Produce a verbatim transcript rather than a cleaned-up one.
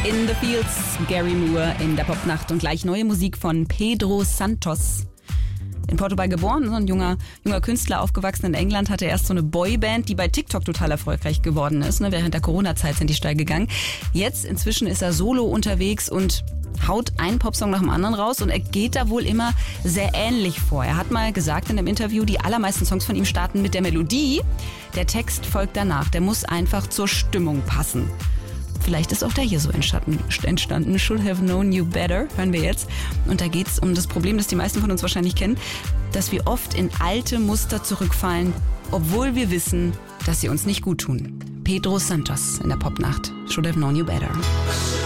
In the Fields, Gary Moore in der Popnacht und gleich neue Musik von Pedro Santos. In Portugal geboren, so ein junger, junger Künstler, aufgewachsen in England, hatte erst so eine Boyband, die bei TikTok total erfolgreich geworden ist. Ne? Während der Corona-Zeit sind die steil gegangen. Jetzt inzwischen ist er solo unterwegs und haut einen Popsong nach dem anderen raus und er geht da wohl immer sehr ähnlich vor. Er hat mal gesagt in einem Interview, die allermeisten Songs von ihm starten mit der Melodie. Der Text folgt danach. Der muss einfach zur Stimmung passen. Vielleicht ist auch der hier so entstanden. Should have known you better, hören wir jetzt. Und da geht es um das Problem, das die meisten von uns wahrscheinlich kennen, dass wir oft in alte Muster zurückfallen, obwohl wir wissen, dass sie uns nicht gut tun. Pedro Santos in der Popnacht. Should have known you better.